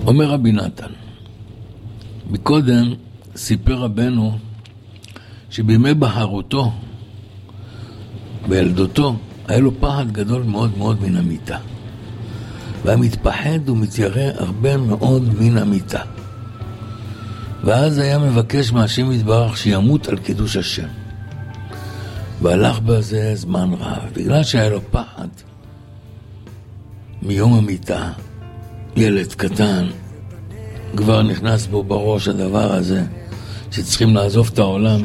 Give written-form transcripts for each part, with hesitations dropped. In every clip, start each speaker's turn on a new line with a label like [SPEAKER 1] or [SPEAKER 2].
[SPEAKER 1] אומר רבי נתן, מקודם סיפר רבנו שבימי בהרותו, בילדותו, היה לו פחד גדול מאוד מאוד מן המיטה. והיה מתפחד ומתיירא הרבה מאוד מן המיטה. ואז היה מבקש מהשם יתברך שימות על קידוש השם. והלך בזה זמן רב, בגלל שהיה לו פחד מיום המיטה. ילד קטן כבר נכנס בו בראש הדבר הזה שצריכים לעזוב את העולם.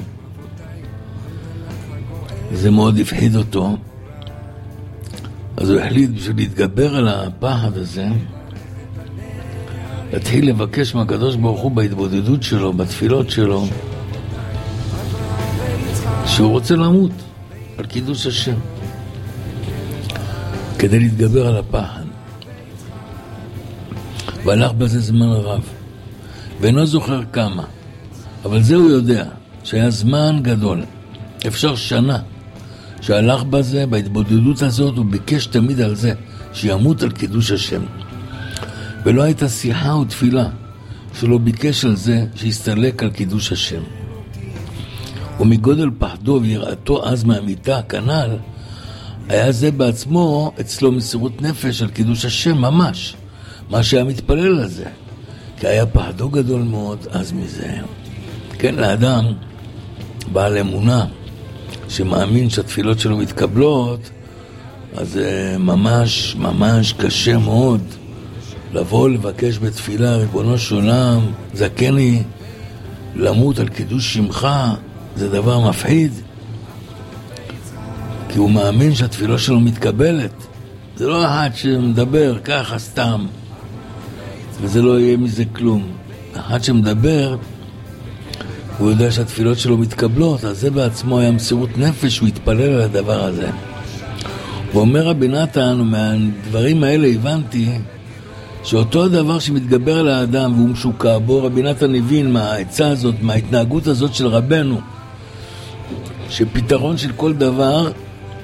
[SPEAKER 1] זה מאוד הפחיד אותו. אז הוא החליט בשביל להתגבר על הפחד הזה להתחיל לבקש מהקדוש ברוך הוא בהתבודדות שלו, בתפילות שלו, שהוא רוצה למות על קידוש השם כדי להתגבר על הפחד. והלך בזה זמן רב ואינו זוכר כמה, אבל זה הוא יודע שהיה זמן גדול, אפשר שנה, שהלך בזה, בהתבודדות הזאת, הוא ביקש תמיד על זה שימות על קידוש השם. ולא הייתה שיחה או תפילה שלא ביקש על זה שיסתלק על קידוש השם. ומגודל פחדו ויראתו אז מהמיטה כנ"ל, היה זה בעצמו אצלו מסירות נפש על קידוש השם ממש, מה שהיה מתפלל על זה, כי היה פחדו גדול מאוד אז מזה. כן, לאדם בעל אמונה שמאמין שהתפילות שלו מתקבלות, אז זה ממש ממש קשה מאוד לבוא לבקש בתפילה, ריבונו של עולם, זכני למות על קידוש שמך. זה דבר מפחיד, כי הוא מאמין שהתפילה שלו מתקבלת. זה לא אחד שמדבר ככה סתם וזה לא יהיה מזה כלום. אחד שמדבר, הוא יודע שהתפילות שלו מתקבלות, אז זה בעצמו היה מסירות נפש, הוא התפלל על הדבר הזה. ואומר רבי נתן, ומהדברים האלה הבנתי שאותו הדבר שמתגבר על האדם והוא משוקע בו, רבי נתן הבין מהעצה הזאת, מההתנהגות הזאת של רבנו, שפתרון של כל דבר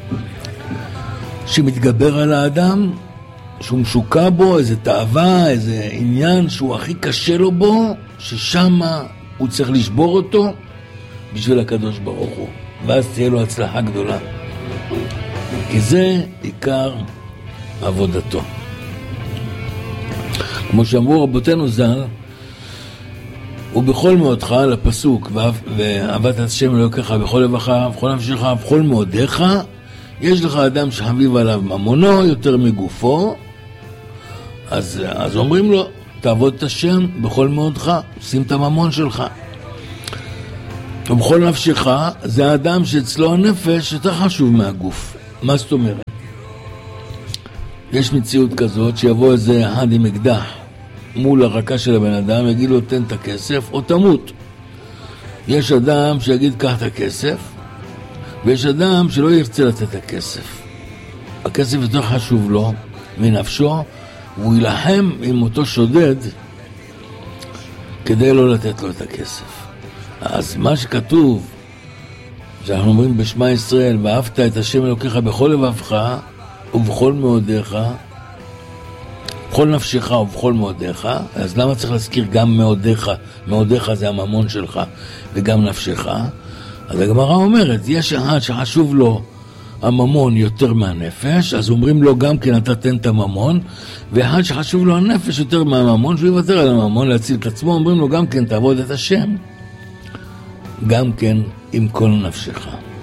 [SPEAKER 1] שמתגבר על האדם, שהוא משוקע בו, איזה תאווה, איזה עניין שהוא הכי קשה לו בו, ששם הוא צריך לשבור אותו בשביל הקדוש ברוך הוא, ואז תהיה לו הצלחה גדולה, כי זה עיקר עבודתו. כמו שאמרו רבותינו ז"ל, ובכל מאודך, לפסוק, ואהבת השם אלוקיך בכל לבך, בכל נפשך, בכל מאודיך, יש לך אדם שחביב עליו ממונו יותר מגופו, אז אומרים לו, תעבוד את השם בכל מאודך, שים את הממון שלך. ובכל נפשך, זה האדם שאצלו הנפש יותר חשוב מהגוף. מה זאת אומרת? יש מציאות כזאת שיבוא איזה אחד עם אקדח מול הרקה של הבן אדם, יגיד לו תן את הכסף או תמות. יש אדם שיגיד קח את הכסף, ויש אדם שלא ירצה לתת את הכסף. הכסף יותר חשוב לו מנפשו, והוא ילחם עם אותו שודד כדי לא לתת לו את הכסף. אז מה שכתוב, שאנחנו אומרים בשמה ישראל, ואהבת את השם אלוקיך בכל לבבך ובכל מאודיך, בכל נפשך ובכל מאודיך, אז למה צריך להזכיר גם מאודיך? מאודיך זה הממון שלך וגם נפשך. אז הגמרא אומרת, יש אחד שחשוב לו הממון יותר מהנפש, אז אומרים לו גם כן אתה תן את הממון, ואחד שחשוב לו הנפש יותר מהממון, שהוא יוותר על הממון להציל את עצמו, אומרים לו גם כן תעבוד את השם, גם כן עם כל נפשך.